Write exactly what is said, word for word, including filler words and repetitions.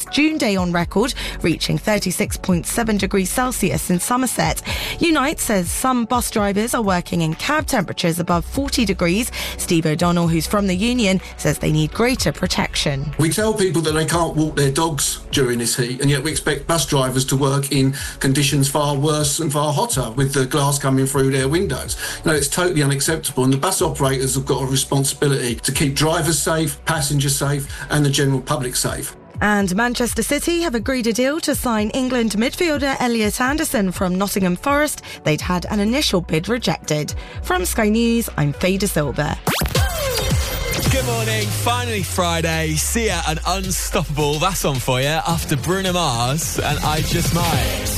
hottest June day on record, reaching thirty-six point seven degrees Celsius in Somerset. Unite says some bus drivers are working in cab temperatures above forty degrees. Steve O'Donnell, who's from the union, says they need greater protection. We tell people that they can't walk their dogs during this heat, and yet we expect bus drivers to work in conditions far worse and far hotter with the glass coming through their windows. You know, it's totally unacceptable, and the bus operators have got a responsibility to keep drivers safe, passengers safe, and the general public safe. And Manchester City have agreed a deal to sign England midfielder Elliot Anderson from Nottingham Forest. They'd had an initial bid rejected. From Sky News, I'm Faye De Silva. Good morning, finally Friday. Sia and Unstoppable, that's on for you after Bruno Mars and I Just Might.